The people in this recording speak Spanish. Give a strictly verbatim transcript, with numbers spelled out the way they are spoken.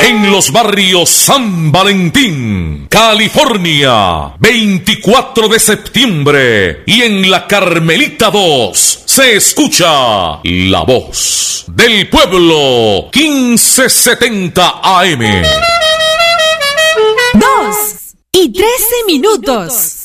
en los barrios San Valentín, California, veinticuatro de septiembre, y en la Carmelita dos se escucha la voz del pueblo, quince setenta A M. Dos y trece minutos.